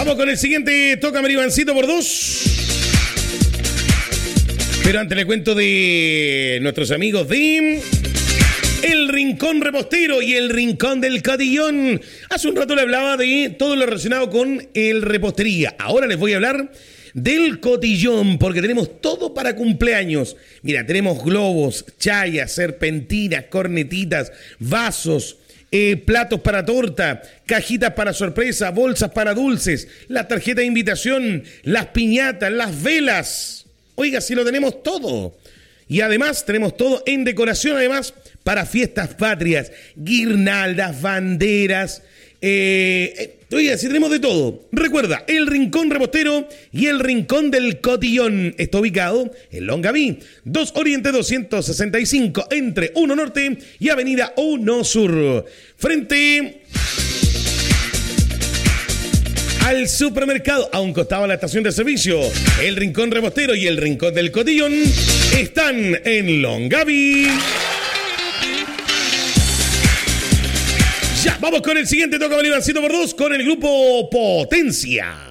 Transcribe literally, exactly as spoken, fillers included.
Vamos con el siguiente, toca Maribancito por dos. Pero antes le cuento de nuestros amigos de El Rincón Repostero y El Rincón del Cotillón. Hace un rato le hablaba de todo lo relacionado con el repostería. Ahora les voy a hablar del cotillón, porque tenemos todo para cumpleaños. Mira, tenemos globos, chayas, serpentinas, cornetitas, vasos, eh, platos para torta, cajitas para sorpresa, bolsas para dulces, la tarjeta de invitación, las piñatas, las velas. Oiga, si lo tenemos todo. Y además tenemos todo en decoración, además, para fiestas patrias, guirnaldas, banderas. Eh, eh, oiga, si tenemos de todo. Recuerda, El Rincón Repostero y El Rincón del Cotillón. Está ubicado en Longaví, dos Oriente doscientos sesenta y cinco, entre uno Norte y Avenida uno Sur. Frente al supermercado, a un costado de la estación de servicio. El Rincón Repostero y El Rincón del Cotillón están en Longaví. Ya, vamos con el siguiente, toca Maribancito por dos, con el grupo Potencia.